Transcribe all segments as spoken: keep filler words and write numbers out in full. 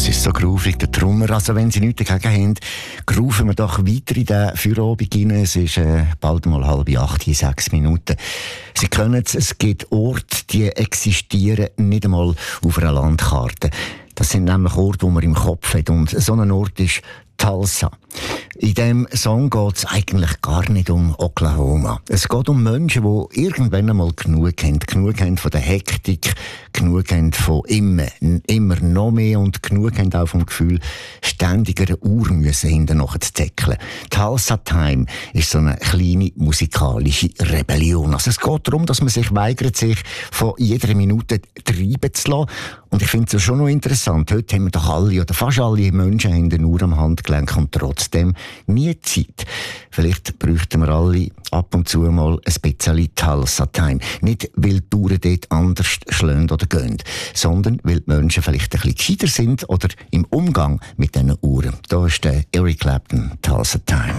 Es ist so gruselig, der Trummer. Also wenn Sie nichts dagegen haben, rufen wir doch weiter in den Feierabend rein. Es ist äh, bald mal halb acht, in sechs Minuten. Sie können es, es gibt Orte, die existieren nicht einmal auf einer Landkarte. Das sind nämlich Orte, die man im Kopf hat. Und so ein Ort ist Tulsa. In diesem Song geht es eigentlich gar nicht um Oklahoma. Es geht um Menschen, die irgendwann einmal genug haben. Genug haben von der Hektik, genug haben von immer, immer noch mehr und genug haben auch vom Gefühl, ständig einer Uhr müssen hinterher zu deckeln. Tulsa Time ist so eine kleine musikalische Rebellion. Also es geht darum, dass man sich weigert, sich von jeder Minute treiben zu lassen. Und ich finde es schon noch interessant. Heute haben wir doch alle oder fast alle Menschen haben eine Uhr am Handgelenk und trotzdem nie Zeit. Vielleicht bräuchten wir alle ab und zu mal ein bisschen Tulsa Time. Nicht, weil die Uhren dort anders schlagen oder gehen, sondern weil die Menschen vielleicht ein bisschen gescheiter sind oder im Umgang mit diesen Uhren. Da ist der Eric Clapton, Tulsa Time.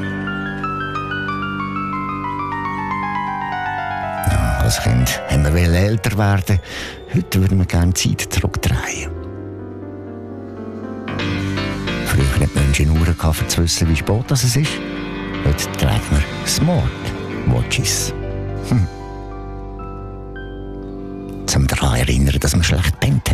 Ja, als Kind haben wir älter werden. Heute würden wir gerne die Zeit zurückdrehen. Früher hatten die Menschen Uhren, um zu wissen, wie spät es ist. Heute tragen wir Smart Watches. Hm. Um daran zu erinnern, dass wir schlecht pennt haben.